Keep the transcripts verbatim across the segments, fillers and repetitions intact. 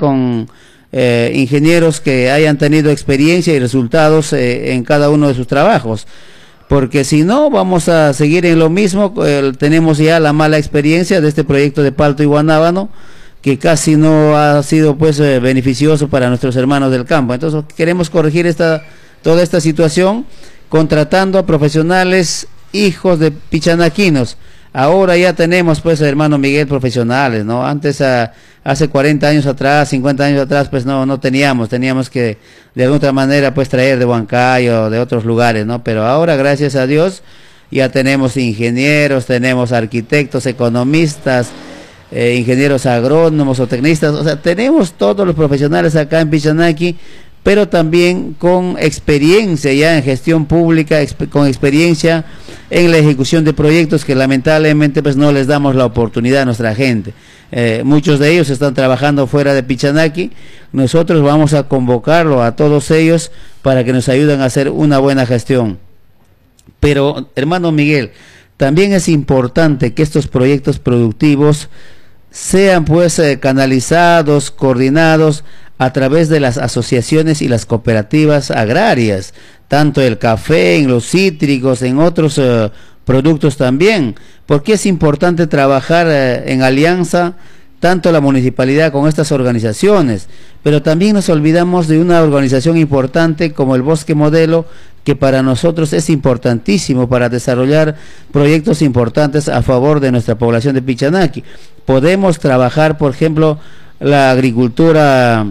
con eh, ingenieros que hayan tenido experiencia y resultados eh, en cada uno de sus trabajos, porque si no vamos a seguir en lo mismo. Eh, tenemos ya la mala experiencia de este proyecto de Palto y Guanábano, que casi no ha sido pues eh, beneficioso para nuestros hermanos del campo. Entonces queremos corregir esta toda esta situación contratando a profesionales hijos de pichanaquinos. Ahora ya tenemos pues, hermano Miguel, profesionales, ¿no? Antes, a, hace cuarenta años atrás, cincuenta años atrás, pues no no teníamos, teníamos que de alguna otra manera pues traer de Huancayo, de otros lugares, ¿no? Pero ahora, gracias a Dios, ya tenemos ingenieros, tenemos arquitectos, economistas, eh, ingenieros agrónomos o tecnistas, o sea, tenemos todos los profesionales acá en Pichanaki, pero también con experiencia ya en gestión pública, exp con experiencia en la ejecución de proyectos que lamentablemente pues no les damos la oportunidad a nuestra gente. Eh, muchos de ellos están trabajando fuera de Pichanaki. Nosotros vamos a convocarlo a todos ellos para que nos ayuden a hacer una buena gestión. Pero, hermano Miguel, también es importante que estos proyectos productivos sean pues eh, canalizados, coordinados a través de las asociaciones y las cooperativas agrarias, tanto el café, en los cítricos, en otros uh, productos también, porque es importante trabajar uh, en alianza, tanto la municipalidad con estas organizaciones, pero también nos olvidamos de una organización importante como el Bosque Modelo, que para nosotros es importantísimo para desarrollar proyectos importantes a favor de nuestra población de Pichanaki. Podemos trabajar, por ejemplo, la agricultura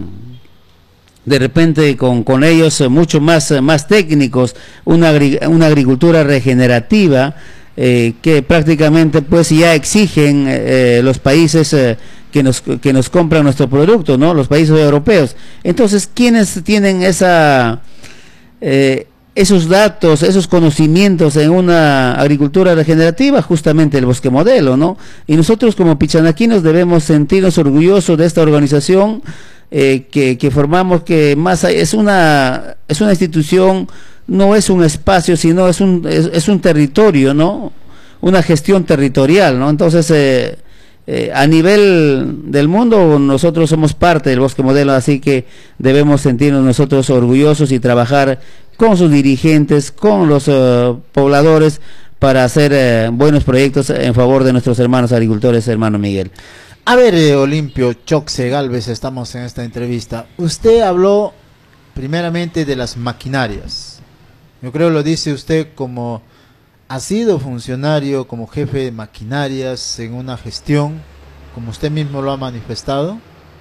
de repente con, con ellos mucho más, más técnicos, una, agri una agricultura regenerativa eh, que prácticamente pues ya exigen eh, los países eh, que nos que nos compran nuestro producto, ¿no? Los países europeos. Entonces, ¿quiénes tienen esa eh, esos datos, esos conocimientos en una agricultura regenerativa? Justamente el Bosque Modelo, ¿no? Y nosotros como pichanaquinos debemos sentirnos orgullosos de esta organización eh, que, que formamos, que más hay, es una es una institución, no es un espacio, sino es un es, es un territorio, ¿no? Una gestión territorial, ¿no? Entonces eh, eh, a nivel del mundo nosotros somos parte del Bosque Modelo, así que debemos sentirnos nosotros orgullosos y trabajar con sus dirigentes, con los uh, pobladores, para hacer uh, buenos proyectos en favor de nuestros hermanos agricultores, hermano Miguel. A ver, eh, Olimpio Choxe Galvez, estamos en esta entrevista. Usted habló primeramente de las maquinarias. Yo creo lo dice usted como ha sido funcionario, como jefe de maquinarias en una gestión, como usted mismo lo ha manifestado.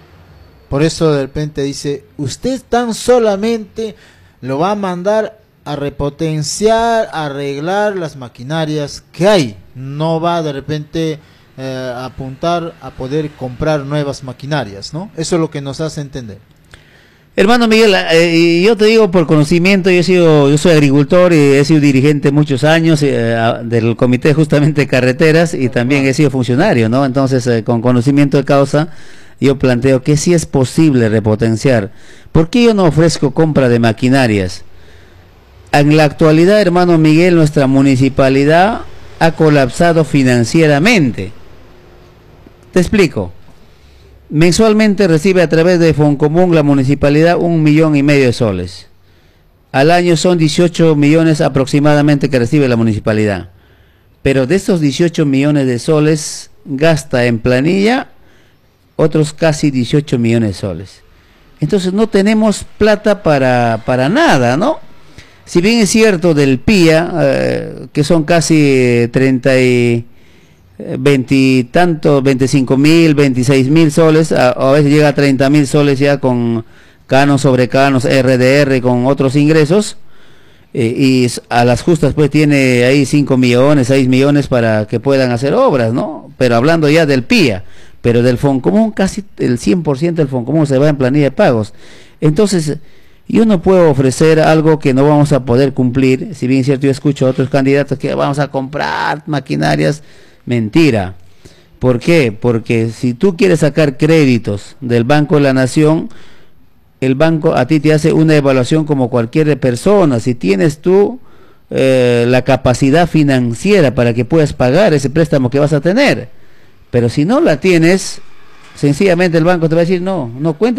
Por eso de repente dice, usted tan solamente lo va a mandar a repotenciar, a arreglar las maquinarias que hay. No va de repente eh, a apuntar a poder comprar nuevas maquinarias, ¿no? Eso es lo que nos hace entender. Hermano Miguel, eh, yo te digo por conocimiento, yo he sido, yo soy agricultor y he sido dirigente muchos años eh, del comité justamente de carreteras, y también he sido funcionario, ¿no? Entonces, eh, con conocimiento de causa, yo planteo que sí es posible repotenciar. ¿Por qué yo no ofrezco compra de maquinarias? En la actualidad, hermano Miguel, nuestra municipalidad ha colapsado financieramente. Te explico. Mensualmente recibe a través de Foncomún la municipalidad un millón y medio de soles. Al año son dieciocho millones aproximadamente que recibe la municipalidad. Pero de estos dieciocho millones de soles gasta en planilla otros casi dieciocho millones de soles. Entonces no tenemos plata para, para nada, ¿no? Si bien es cierto del P I A, eh, que son casi treinta y veinte tanto, veinticinco mil, veintiséis mil soles, a, a veces llega a treinta mil soles ya con canos sobre canos, R D R, con otros ingresos, eh, y a las justas pues tiene ahí cinco millones, seis millones para que puedan hacer obras, ¿no? Pero hablando ya del P I A, pero del Foncomún casi el cien por ciento del Foncomún se va en planilla de pagos. Entonces yo no puedo ofrecer algo que no vamos a poder cumplir. Si bien es cierto, yo escucho a otros candidatos que vamos a comprar maquinarias. Mentira. ¿Por qué? Porque si tú quieres sacar créditos del Banco de la Nación, el banco a ti te hace una evaluación como cualquier persona. Si tienes tú eh, la capacidad financiera para que puedas pagar ese préstamo que vas a tener, pero si no la tienes, sencillamente el banco te va a decir, no, no cuenta